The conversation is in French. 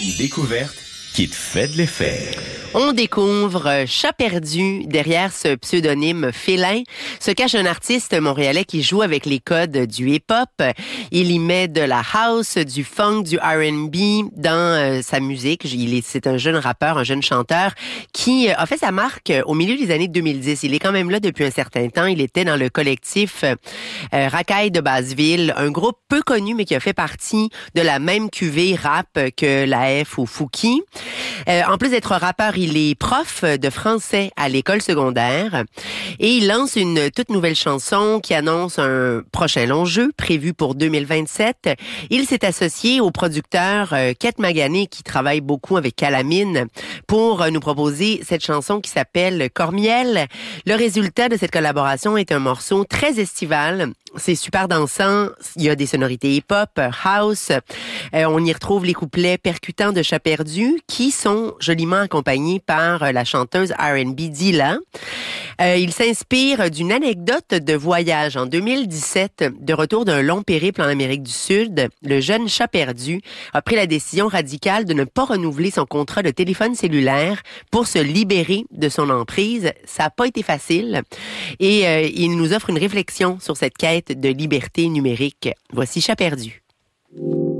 Une découverte qui te fait de l'effet. On découvre Chat perdu. Derrière ce pseudonyme félin se cache un artiste montréalais qui joue avec les codes du hip-hop. Il y met de la house, du funk, du R&B dans sa musique. C'est un jeune rappeur, un jeune chanteur qui a fait sa marque au milieu des années 2010. Il est quand même là depuis un certain temps. Il était dans le collectif Racaille de Basseville, un groupe peu connu mais qui a fait partie de la même cuvée rap que la F ou Fouki. En plus d'être rappeur, il est prof de français à l'école secondaire et il lance une toute nouvelle chanson qui annonce un prochain long jeu prévu pour 2027. Il s'est associé au producteur Kate Magané qui travaille beaucoup avec Calamine pour nous proposer cette chanson qui s'appelle Cormiel. Le résultat de cette collaboration est un morceau très estival. C'est super dansant. Il y a des sonorités hip-hop, house. On y retrouve les couplets percutants de Chat perdu qui sont joliment accompagnés par la chanteuse R&B Dilla. Il s'inspire d'une anecdote de voyage en 2017. De retour d'un long périple en Amérique du Sud, le jeune Chat perdu a pris la décision radicale de ne pas renouveler son contrat de téléphone cellulaire pour se libérer de son emprise. Ça n'a pas été facile. Et il nous offre une réflexion sur cette quête de liberté numérique. Voici Chat perdu.